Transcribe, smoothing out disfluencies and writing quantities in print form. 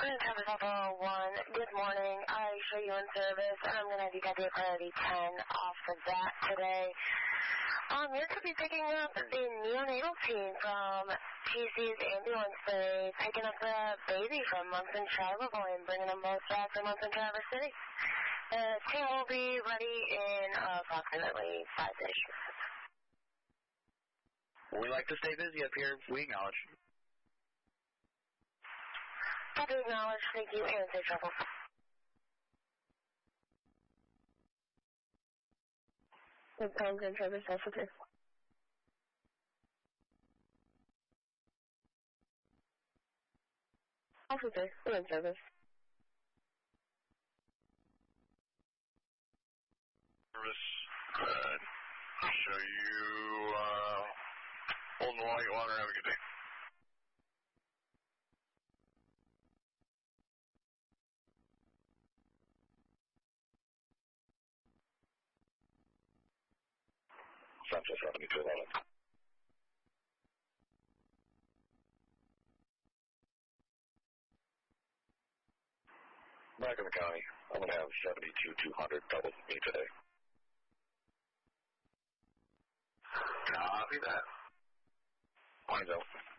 Travis Alpha 1, good morning. I show you in service, and I'm going to have you guys priority 10 off of that today. You're going to be picking up the neonatal team from TC's ambulance. They're picking up the baby from Munson Charlevoix and bringing them both back to Munson Traverse City. The team will be ready in approximately 5-ish. We like to stay busy up here. We acknowledge. I do acknowledge. Thank you, and safe travel. Good times in Traverse Hospital. Officer, we're in service. Service, show you, holding the light water, have a good day. Central 7211. Back in the county, I'm going to have 72-200 double me today. Copy that. Lines out.